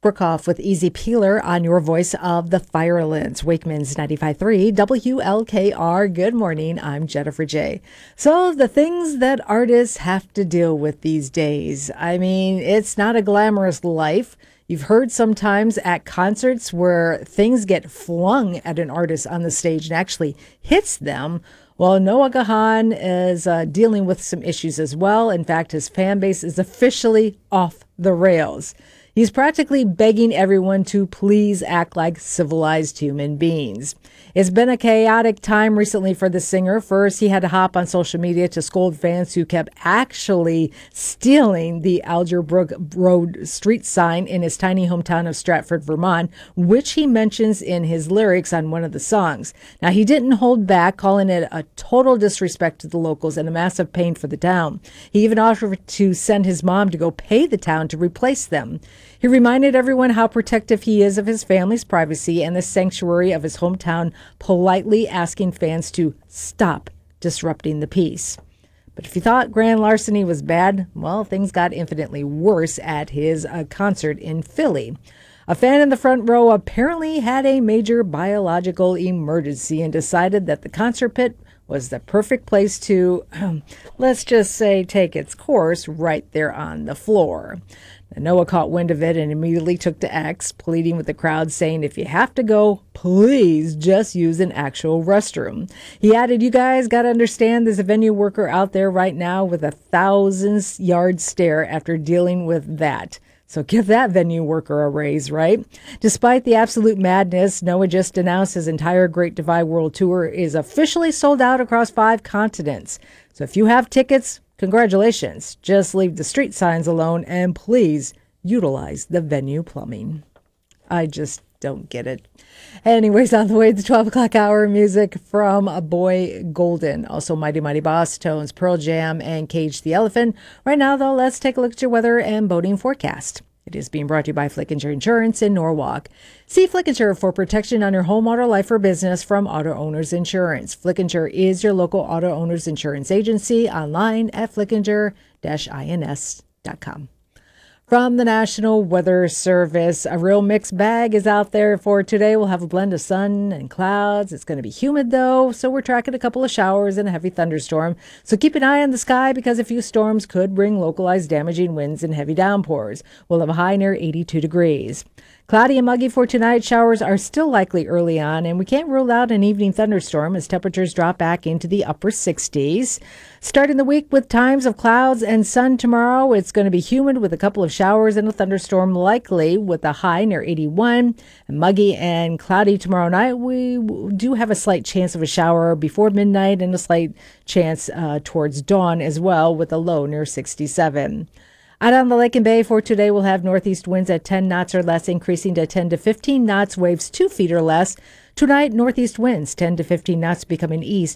Brookoff with Easy Peeler on your voice of the Firelands. Wakeman's 95.3 WLKR. Good morning. I'm Jennifer J. So the things that artists have to deal with these days. I mean, it's not a glamorous life. You've heard sometimes at concerts where things get flung at an artist on the stage and actually hits them. Well, Noah Gahan is dealing with some issues as well. In fact, his fan base is officially off the rails. He's practically begging everyone to please act like civilized human beings. It's been a chaotic time recently for the singer. First, he had to hop on social media to scold fans who kept actually stealing the Alderbrook Road street sign in his tiny hometown of Stratford, Vermont, which he mentions in his lyrics on one of the songs. Now, he didn't hold back, calling it a total disrespect to the locals and a massive pain for the town. He even offered to send his mom to go pay the town to replace them. He reminded everyone how protective he is of his family's privacy and the sanctuary of his hometown, politely asking fans to stop disrupting the peace. But if you thought grand larceny was bad, well, things got infinitely worse at his concert in Philly. A fan in the front row apparently had a major biological emergency and decided that the concert pit was the perfect place to, let's just say, take its course right there on the floor. Noah caught wind of it and immediately took to X, pleading with the crowd, saying, if you have to go, please just use an actual restroom. He added, you guys got to understand there's a venue worker out there right now with a 1,000-yard stare after dealing with that. So give that venue worker a raise, right? Despite the absolute madness, Noah just announced his entire Great Divide World Tour is officially sold out across 5 continents. So if you have tickets, congratulations. Just leave the street signs alone and please utilize the venue plumbing. I just don't get it. Anyways, on the way to the 12 o'clock hour, music from Boy Golden. Also Mighty Mighty Boss Tones, Pearl Jam, and Cage the Elephant. Right now, though, let's take a look at your weather and boating forecast. It is being brought to you by Flickinger Insurance in Norwalk. See Flickinger for protection on your home, auto, life, or business from Auto Owners Insurance. Flickinger is your local auto owners insurance agency, online at flickinger-ins.com. From the National Weather Service, a real mixed bag is out there for today. We'll have a blend of sun and clouds. It's going to be humid, though, so we're tracking a couple of showers and a heavy thunderstorm. So keep an eye on the sky because a few storms could bring localized damaging winds and heavy downpours. We'll have a high near 82 degrees. Cloudy and muggy for tonight. Showers are still likely early on, and we can't rule out an evening thunderstorm as temperatures drop back into the upper 60s. Starting the week with times of clouds and sun tomorrow, it's going to be humid with a couple of showers and a thunderstorm likely with a high near 81. And muggy and cloudy tomorrow night. We do have a slight chance of a shower before midnight and a slight chance towards dawn as well with a low near 67. Out on the lake and bay for today, we'll have northeast winds at 10 knots or less, increasing to 10 to 15 knots, waves 2 feet or less. Tonight, northeast winds 10 to 15 knots becoming east.